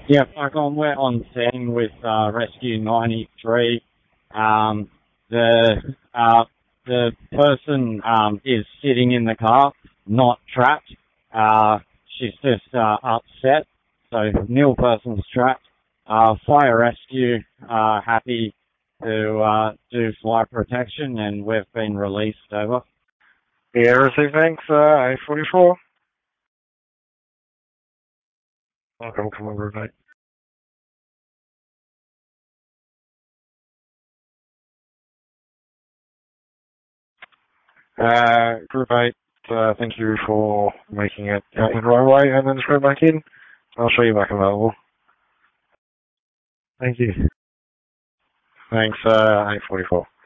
Yeah, we're on scene with Rescue 93. The the person is sitting in the car, not trapped. Uh, she's just upset. So nil person's trapped. Fire rescue happy to do fire protection, and we've been released. Over. Yeah, received, thanks, A44. Okay, we'll come over, mate. Group 8, thank you for making it out in the right way, and then just go back in. I'll show you back available. Thank you. Thanks, A44.